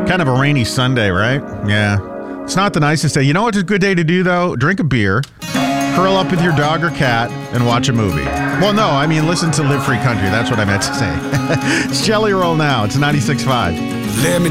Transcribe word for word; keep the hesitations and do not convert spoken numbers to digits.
Kind of a rainy Sunday, right? Yeah. It's not the nicest day. You know what's a good day to do, though? Drink a beer, curl up with your dog or cat, and watch a movie. Well, no, I mean, listen to Live Free Country. That's what I meant to say. It's Jelly Roll now. It's ninety-six point five. Let me